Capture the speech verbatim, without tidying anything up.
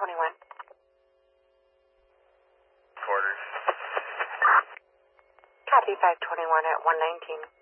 twenty-one. Quarters. Copy five twenty-one at one nineteen.